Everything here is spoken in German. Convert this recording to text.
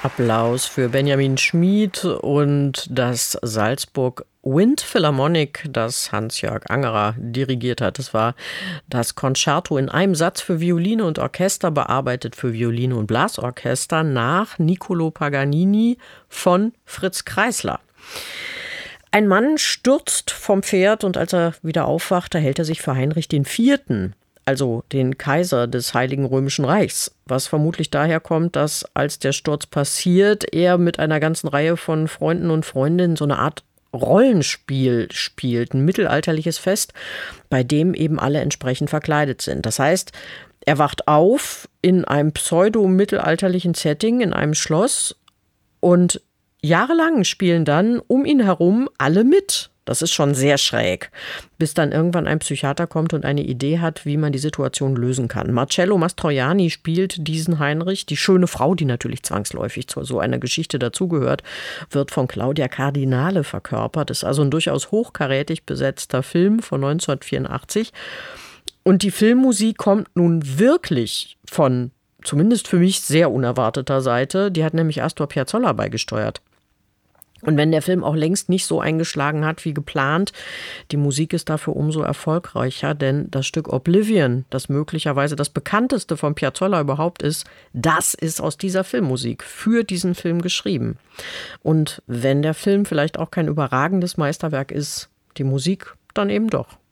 Applaus für Benjamin Schmid und das Salzburg Wind Philharmonic, das Hans-Jörg Angerer dirigiert hat. Das war das Concerto in einem Satz für Violine und Orchester, bearbeitet für Violine und Blasorchester nach Niccolò Paganini von Fritz Kreisler. Ein Mann stürzt vom Pferd und als er wieder aufwacht, hält er sich für Heinrich IV., also den Kaiser des Heiligen Römischen Reichs, was vermutlich daher kommt, dass als der Sturz passiert, er mit einer ganzen Reihe von Freunden und Freundinnen so eine Art Rollenspiel spielt, ein mittelalterliches Fest, bei dem eben alle entsprechend verkleidet sind. Das heißt, er wacht auf in einem pseudo-mittelalterlichen Setting, in einem Schloss, und jahrelang spielen dann um ihn herum alle mit. Das ist schon sehr schräg, bis dann irgendwann ein Psychiater kommt und eine Idee hat, wie man die Situation lösen kann. Marcello Mastroianni spielt diesen Heinrich. Die schöne Frau, die natürlich zwangsläufig zu so einer Geschichte dazugehört, wird von Claudia Cardinale verkörpert. Ist also ein durchaus hochkarätig besetzter Film von 1984. Und die Filmmusik kommt nun wirklich von, zumindest für mich, sehr unerwarteter Seite. Die hat nämlich Astor Piazzolla beigesteuert. Und wenn der Film auch längst nicht so eingeschlagen hat wie geplant, die Musik ist dafür umso erfolgreicher, denn das Stück Oblivion, das möglicherweise das bekannteste von Piazzolla überhaupt ist, das ist aus dieser Filmmusik für diesen Film geschrieben. Und wenn der Film vielleicht auch kein überragendes Meisterwerk ist, die Musik dann eben doch.